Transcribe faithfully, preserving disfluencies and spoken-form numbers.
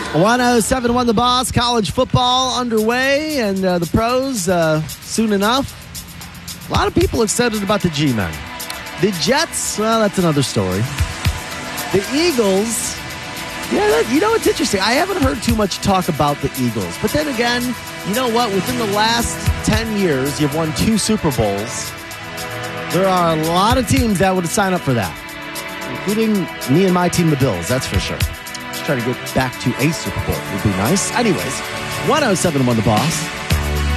one oh seven one The Boss, college football underway, and uh, the pros uh, soon enough. A lot of people excited about the G-Men. The Jets, well, that's another story. The Eagles, yeah, that, you know, it's interesting. I haven't heard too much talk about the Eagles. But then again, you know what? Within the last ten years, you've won two Super Bowls. There are a lot of teams that would sign up for that, including me and my team, the Bills, that's for sure. Try to get back to a Super Bowl would be nice. Anyways, one oh seven one The Boss.